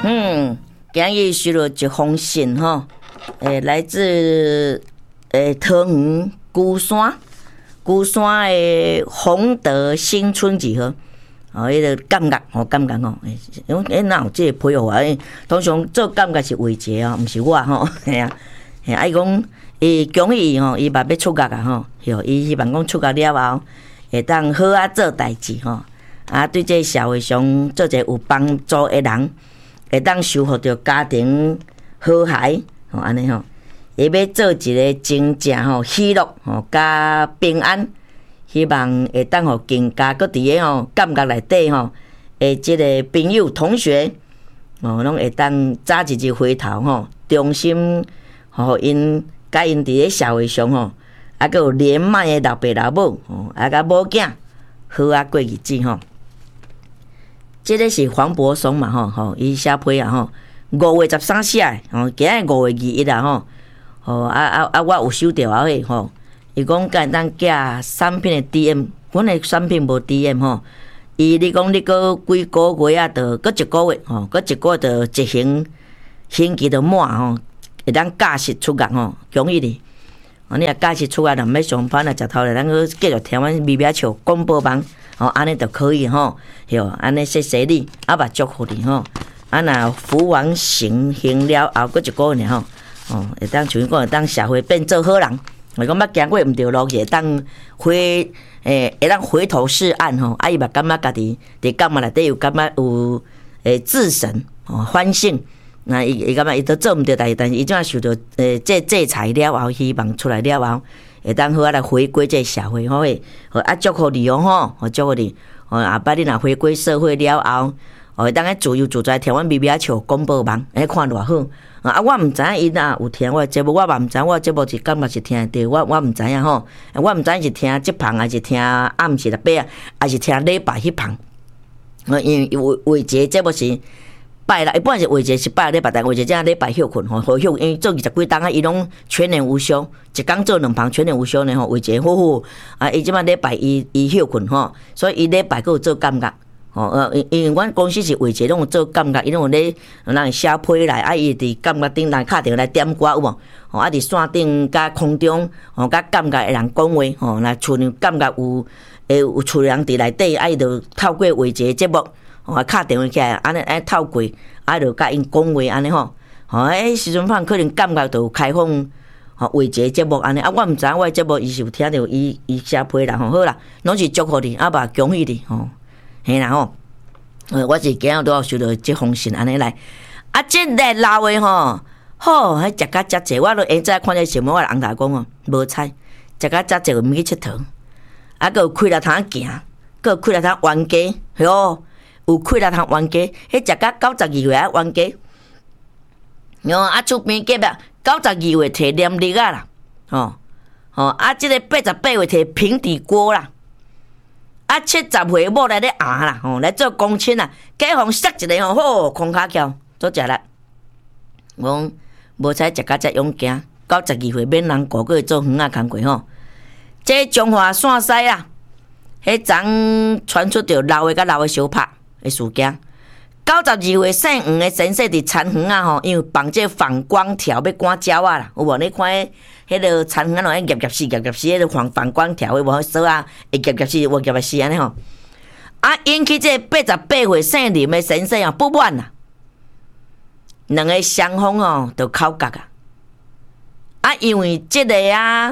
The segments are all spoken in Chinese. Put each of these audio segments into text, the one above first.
今日收到一封信吼，来自桃园龟山的洪德新村集合，迄个感觉因为哪有这个配合啊？通常做感觉是伟杰啊，毋是我吼，系啊，伊讲伊恭喜伊吼，伊嘛要出家啊吼，伊希望讲出家了后会当好啊做代志吼，啊对这社会上做一个有帮助的人。会当收获到家庭和谐，吼安尼吼，伊要做一个真正吼喜乐吼加平安，希望会当互更加搁伫个吼感觉内底吼，即个朋友同学哦，拢会当早一日回头吼，衷心吼因甲因伫个社会上吼，啊搁有连麦的老爸老母吼，啊甲某囝好啊过日子吼。这个是黄柏松嘛吼，伊写批啊吼，5月13日写吼，今日5月21啊吼，我有收到啊吼，伊讲敢当寄产品的 DM， 阮的产品无 DM 吼，你讲你搁几个月啊？着搁1个月吼，搁1个月着执行期着满吼，会当假释出狱吼，恭喜你！你若假释出狱，若毋要上班啊，食头咧，咱搁继续听阮咪咪笑广播网。安尼就可以吼，安尼谢谢你，嘛祝福你吼。若福王行了后，搁1个月吼，会当像讲会当社会变做好人。我讲捌行过毋对路，会当会当回头是岸吼。伊嘛感觉家己伫感觉内底有感觉有自神反省。那伊感觉伊都做毋对代志，但是伊怎啊受到这制裁了后，希望出来了后。会当好啊来回归这社会吼诶，祝福你哦吼，祝福你。后摆你若回归社会了后，会当自由自在听阮咪咪笑广播网，看偌好。我毋知影伊若有听我节目，我嘛毋知影我节目是感觉是听着，我毋知影吼，我毋知影是听即旁还是听暗时六八啊，还是听礼拜迄旁。因为为一个节目是。拜啦，一般是为一是拜礼拜，但为一这礼拜休困吼，好休，因为做20几档啊，伊拢全年无休，一工做2棚全年无休呢吼，为一好好啊，伊即摆礼拜伊休困吼，所以伊礼拜佫有做感觉吼，因为阮公司是为一拢有做感觉，伊拢有咧人写批来，啊伊伫感觉顶来敲电话来点歌有无？吼，啊伫线顶甲空中吼，甲感觉的人讲话吼，若像感觉有厝人伫内底，啊伊就透过为一个节目。敲电话起来，安尼透过，就甲因讲话安尼吼。时阵放可能感觉就有开放，为一个节目安尼。我毋知影我节目伊是有听到伊写批啦吼。好啦，拢是祝福你，嘛恭喜你吼。嘿啦吼，我是今日都要收到这封信安尼来。这个老的吼，好，食甲遮济，我都现在看这新闻，我翁仔讲哦，无菜，食甲遮济，毋去佚佗，佫有开了通行，佫有开了通冤家，哟。有开了通冤家，迄食到92岁啊冤家，厝边隔壁92岁摕念力啊啦，即个88岁摕平底锅啦，70岁某来咧压啦，来做公亲啦，假方塞一个好空骹桥做食力，我讲无采食到遮勇行，92岁免人顾，佫做园仔工课吼，这中华线西啦，迄昨传出着老的甲老的相拍。的事件，92岁姓黄的先生伫田园啊吼，因为绑这反光条要赶鸟啊啦，有无？你看迄个田园啊，夹死，迄个反光条的无锁啊，会夹死，无夹死安尼吼。引起这88岁姓林的先生啊不满啦，两个双方哦都口角啊。因为这个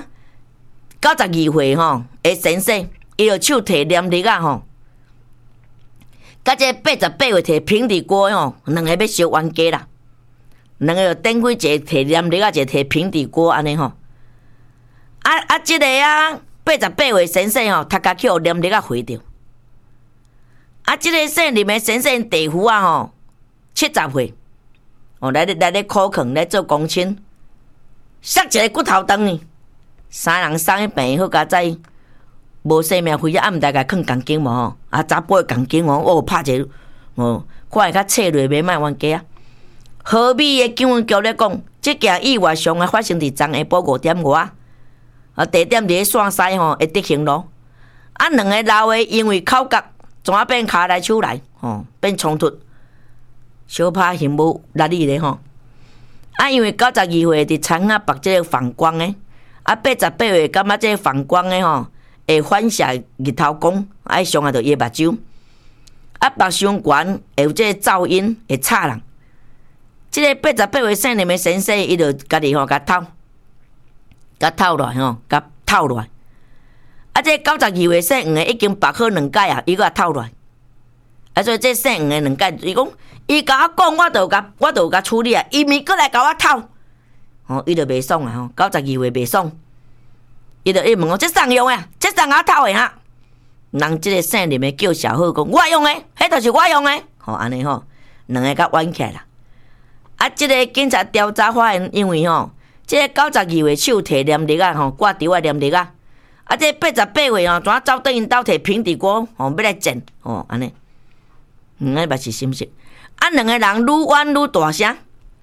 92岁吼的先生，伊就手提念力啊吼。甲这88岁摕平底锅吼，两个要烧冤家啦，两个就等几一个摕念力啊，一个摕平底锅安尼吼。这个88岁先生吼，头壳去互念力啊毁着。这个姓林的先生弟夫啊吼，70岁，来咧苦劝来做公亲，塞一个骨头肠呢，三人送去病院好加在。无生命危险，毋知甲囥钢筋无吼，查甫钢筋哦，拍者看会较脆弱，袂卖冤家啊。河美的警察局咧讲，即件意外上发生伫昨下晡5点外，地点伫线西吼的德行路。两个老的因为口角，怎变骹来手来，变冲突。 小拍型无力力咧吼。因为92岁伫田仔绑这个反光诶，88岁感觉这个反光诶吼，会反射日头光，伤啊着伊目睭，目伤悬会有这个噪音，会吵人。这个88岁姓林的先生，伊就家己吼甲透落吼，甲透落。这92岁姓黄的已经绑好2届啊，伊个透落。所以这姓黄的2届，伊讲，伊甲我讲，我就甲处理啊，伊咪过来甲我透，伊就袂爽啊吼，92岁袂爽，伊就问我这啥用啊？这啥我透的哈？人这个姓林的叫小贺讲，我用的，迄就是我用的，安尼吼，2个甲冤起来啦。这个警察调查发现，因为吼，这个92岁手提念力啊，吼挂吊啊念力啊，这88岁吼，怎走倒因兜摕平底锅，要来煎，安尼，2个嘛是心事。2个人愈冤愈大声，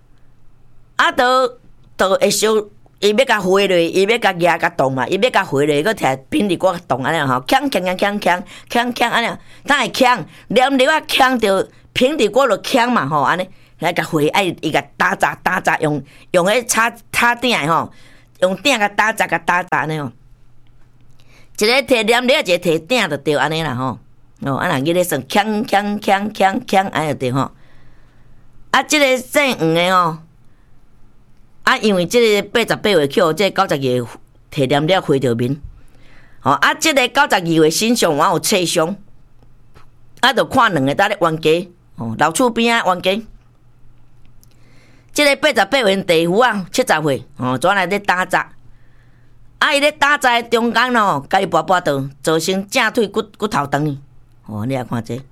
都会烧，伊要甲回落，伊要甲举甲动嘛，伊要甲回落，佮摕平底锅甲动安尼吼，锵安尼，当会锵，念力啊锵着平底锅就锵嘛吼，安尼。来甲回伊甲打杂，用迄插鼎的吼，用鼎甲打杂安尼吼。一个摕念力，一个摕鼎就对安尼啦吼。安那日咧算锵，安就对吼。这个姓黄的吼，因为这个88岁去，这92岁摕念力回着面。这个92岁身上还有刺伤，就看2个在咧冤家，老厝边冤家。这个88岁地夫啊，70岁，转来咧打杂，伊咧打杂中间咯，甲伊跋倒，造成正腿骨头断去。你来看这，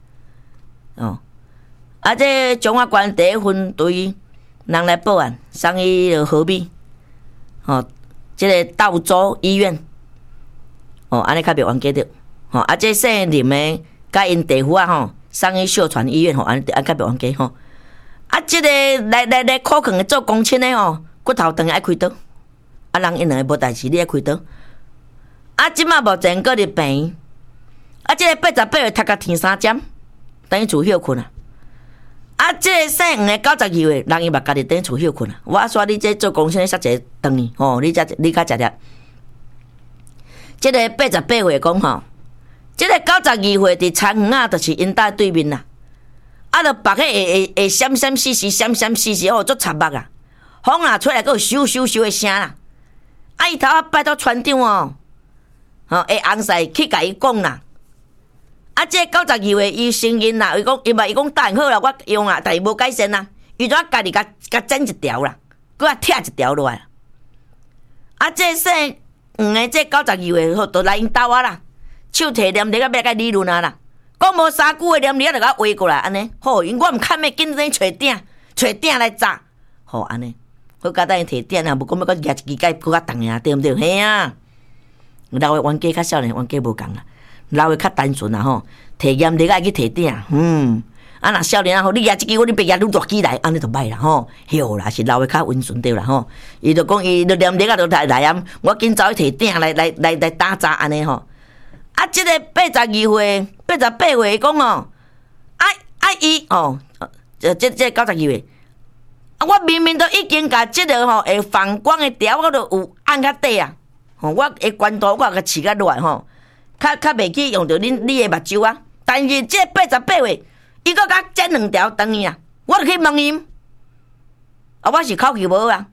这中华关第一分队人来报案，送伊河边，这个道州医院，安尼较袂冤家着，这姓林的甲因地夫啊吼，送伊秀传医院，安较袂冤家吼。这个来苦劝的做公亲的吼，骨头断爱开刀，人因2个无代志，你爱开刀。即马目前搁伫病院。这个88岁读甲天3针，等于厝休困啊。这个姓黄的92岁，人伊嘛家己等于厝休困啊。我说你这做公亲的煞一个长呢，你较食力。这个88岁讲吼，这个92岁伫田园啊，就是因家对面啦。就别个会闪死，足插目啊！风啊吹来，佫有咻的声啦。伊头拜托船长会红晒去甲伊讲啦。这92岁伊承认啦，伊讲答应好啦，我用啊，但伊无改善啦。伊怎家己甲剪一条啦，佫拆一条落来。这姓黄的这92岁好，就来因兜啦，手提念力要甲理论啊啦。讲无3句话，念力就甲我围过来，安尼好，因我毋堪要紧紧找鼎来炸，好安尼，好甲等伊摕鼎啊，无讲要佮举一支甲佮较重啊，对毋对？嘿啊，老的冤家较少年，冤家无共啦，老的较单纯啦吼，摕念力爱去摕鼎，若少年啊吼，你举一支，你别举愈大支来，安尼就歹啦吼，晓啦，是老的较温顺对啦吼，伊就讲伊就念力啊，就来啊，我紧走去摕鼎来打杂安尼吼。这个82岁、88岁讲伊这92岁，我明明都已经甲这个会反光的条，我都有按较底啊，我会关刀我甲饲较落吼，较袂去用到你的目睭啊。但是这88岁，伊搁甲剪2条断去啊，我就去问伊，我是口气无啊，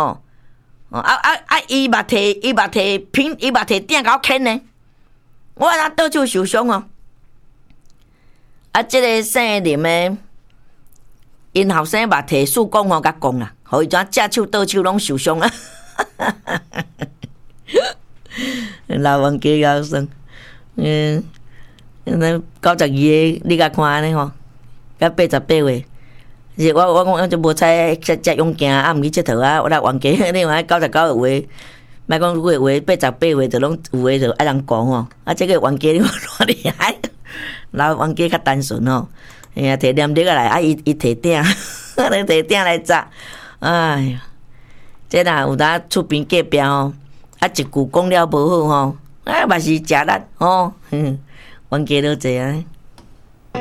伊嘛摕鼎甲我牵呢。我倒手受伤哦！这个姓林的，因后生嘛摕树讲甲讲啦，互伊怎正手倒手拢受伤啊！老冤家高算，那92个你甲看安尼吼，甲88岁，是我就无采只勇行，毋去佚佗啊！我来冤家，你话99个话。莫讲有诶话88岁就拢有诶就爱人讲吼，这个冤家你偌厉害，老冤家较单纯吼，摕念力来，伊摕鼎，摕鼎来炸，哎呀，这若有当厝边隔壁吼，一句讲了无好吼，嘛是食力吼，冤家都济啊。